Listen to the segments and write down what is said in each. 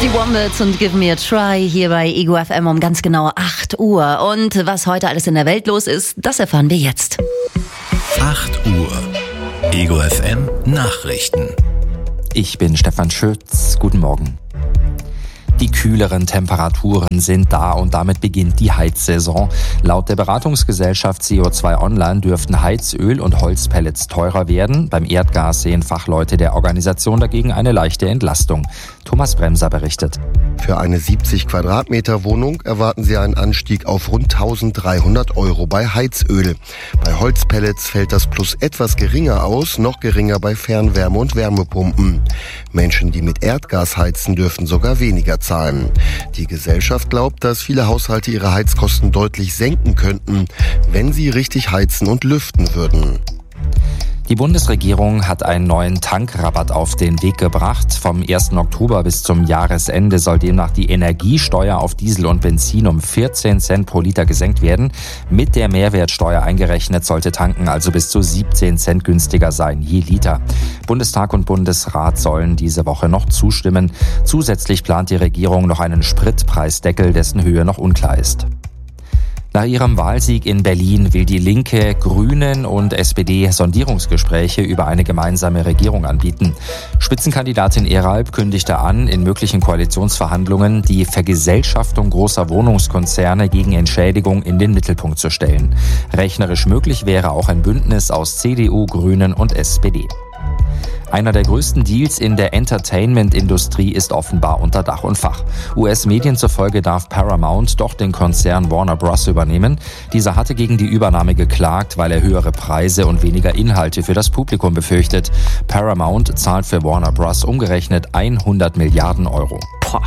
Die Wombats und Give Me a Try hier bei Ego FM um ganz genau 8 Uhr. Und was heute alles in der Welt los ist, das erfahren wir jetzt. 8 Uhr. Ego FM Nachrichten. Ich bin Stefan Schütz. Guten Morgen. Die kühleren Temperaturen sind da und damit beginnt die Heizsaison. Laut der Beratungsgesellschaft CO2 Online dürften Heizöl und Holzpellets teurer werden. Beim Erdgas sehen Fachleute der Organisation dagegen eine leichte Entlastung. Thomas Bremser berichtet. Für eine 70 Quadratmeter Wohnung erwarten Sie einen Anstieg auf rund 1.300 € bei Heizöl. Bei Holzpellets fällt das Plus etwas geringer aus, noch geringer bei Fernwärme- und Wärmepumpen. Menschen, die mit Erdgas heizen, dürfen sogar weniger zahlen. Die Gesellschaft glaubt, dass viele Haushalte ihre Heizkosten deutlich senken könnten, wenn sie richtig heizen und lüften würden. Die Bundesregierung hat einen neuen Tankrabatt auf den Weg gebracht. Vom 1. Oktober bis zum Jahresende soll demnach die Energiesteuer auf Diesel und Benzin um 14 Cent pro Liter gesenkt werden. Mit der Mehrwertsteuer eingerechnet sollte tanken also bis zu 17 Cent günstiger sein je Liter. Bundestag und Bundesrat sollen diese Woche noch zustimmen. Zusätzlich plant die Regierung noch einen Spritpreisdeckel, dessen Höhe noch unklar ist. Nach ihrem Wahlsieg in Berlin will die Linke, Grünen und SPD Sondierungsgespräche über eine gemeinsame Regierung anbieten. Spitzenkandidatin Eralb kündigte an, in möglichen Koalitionsverhandlungen die Vergesellschaftung großer Wohnungskonzerne gegen Entschädigung in den Mittelpunkt zu stellen. Rechnerisch möglich wäre auch ein Bündnis aus CDU, Grünen und SPD. Einer der größten Deals in der Entertainment-Industrie ist offenbar unter Dach und Fach. US-Medien zufolge darf Paramount doch den Konzern Warner Bros. Übernehmen. Dieser hatte gegen die Übernahme geklagt, weil er höhere Preise und weniger Inhalte für das Publikum befürchtet. Paramount zahlt für Warner Bros. Umgerechnet 100 Milliarden €.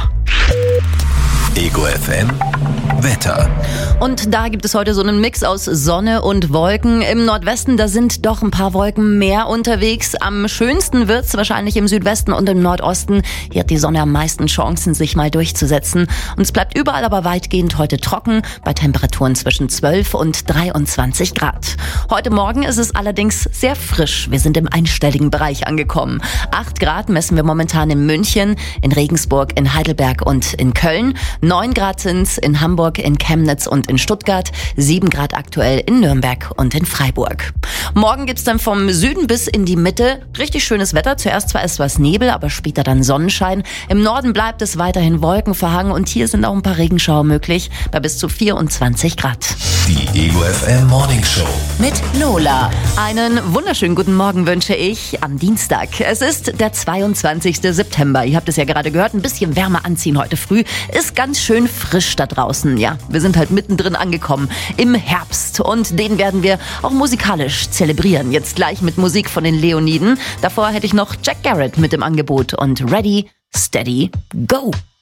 Ego FM Wetter. Und da gibt es heute so einen Mix aus Sonne und Wolken. Im Nordwesten, da sind doch ein paar Wolken mehr unterwegs. Am schönsten wird's wahrscheinlich im Südwesten und im Nordosten. Hier hat die Sonne am meisten Chancen, sich mal durchzusetzen. Und es bleibt überall aber weitgehend heute trocken, bei Temperaturen zwischen 12 und 23 Grad. Heute Morgen ist es allerdings sehr frisch. Wir sind im einstelligen Bereich angekommen. 8 Grad messen wir momentan in München, in Regensburg, in Heidelberg und in Köln. 9 Grad sind's in Hamburg, in Chemnitz und in Stuttgart, 7 Grad aktuell in Nürnberg und in Freiburg. Morgen gibt's dann vom Süden bis in die Mitte richtig schönes Wetter. Zuerst zwar etwas Nebel, aber später dann Sonnenschein. Im Norden bleibt es weiterhin wolkenverhangen und hier sind auch ein paar Regenschauer möglich bei bis zu 24 Grad. Die Ego FM Morning Show mit Lola. Einen wunderschönen guten Morgen wünsche ich am Dienstag. Es ist der 22. September. Ihr habt es ja gerade gehört, ein bisschen wärmer anziehen heute früh. Ist ganz schön frisch da draußen. Ja, wir sind halt mittendrin angekommen im Herbst und den werden wir auch musikalisch zelebrieren. Jetzt gleich mit Musik von den Leoniden. Davor hätte ich noch Jack Garrett mit im Angebot und Ready, Steady, Go!